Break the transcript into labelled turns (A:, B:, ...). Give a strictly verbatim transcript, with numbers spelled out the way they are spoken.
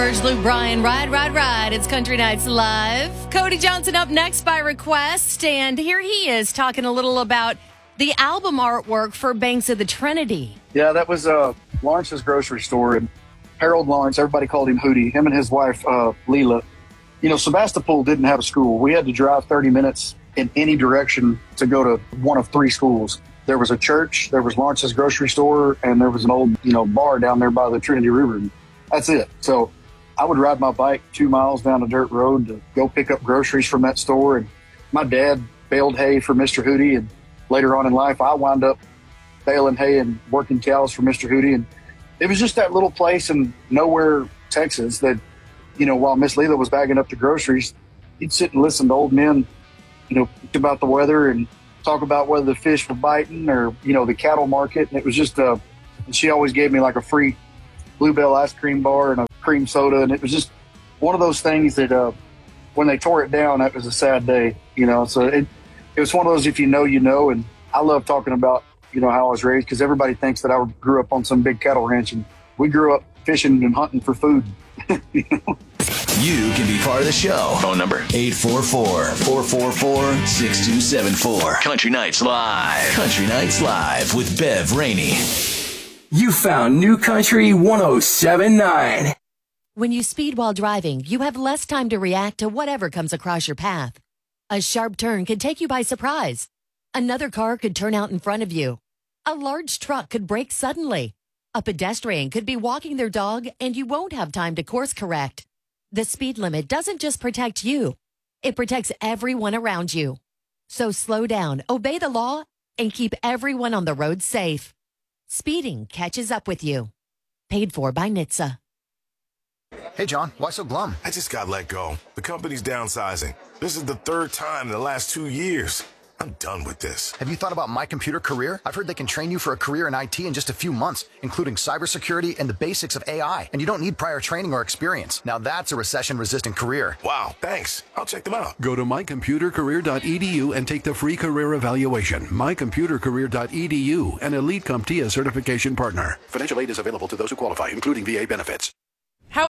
A: Luke Bryan, ride, ride, ride. It's Country Nights Live. Cody Johnson up next by request. And here he is talking a little about the album artwork for Banks of the Trinity.
B: Yeah, that was uh, Lawrence's grocery store. And Harold Lawrence, everybody called him Hootie, him and his wife, uh, Leela. You know, Sebastopol didn't have a school. We had to drive thirty minutes in any direction to go to one of three schools. There was a church, there was Lawrence's grocery store, and there was an old, you know, bar down there by the Trinity River. That's it. So I would ride my bike two miles down a dirt road to go pick up groceries from that store. And my dad baled hay for Mister Hootie. And later on in life, I wound up baling hay and working cows for Mister Hootie. And it was just that little place in nowhere, Texas, that, you know, while Miss Leela was bagging up the groceries, he'd sit and listen to old men, you know, talk about the weather and talk about whether the fish were biting or, you know, the cattle market. And it was just, uh, and she always gave me like a free Bluebell ice cream bar and a cream soda. And it was just one of those things that, uh, when they tore it down, that was a sad day, you know. So it, it was one of those, if you know, you know. And I love talking about, you know, how I was raised, because everybody thinks that I grew up on some big cattle ranch, and we grew up fishing and hunting for food. You know?
C: You can be part of the show. Phone number eight four four, four four four, six two seven four. Country Nights Live. Country Nights Live with Bev Rainey.
D: You found New Country one oh seven point nine.
A: When you speed while driving, you have less time to react to whatever comes across your path. A sharp turn can take you by surprise. Another car could turn out in front of you. A large truck could brake suddenly. A pedestrian could be walking their dog, and you won't have time to course correct. The speed limit doesn't just protect you. It protects everyone around you. So slow down, obey the law, and keep everyone on the road safe. Speeding catches up with you. Paid for by N H T S A.
E: Hey, John, why so glum?
F: I just got let go. The company's downsizing. This is the third time in the last two years. I'm done with this.
E: Have you thought about My Computer Career? I've heard they can train you for a career in I T in just a few months, including cybersecurity and the basics of A I. And you don't need prior training or experience. Now that's a recession-resistant career.
F: Wow, thanks. I'll check them out.
G: Go to my computer career dot e d u and take the free career evaluation. my computer career dot e d u, an Elite CompTIA certification partner. Financial aid is available to those who qualify, including V A benefits.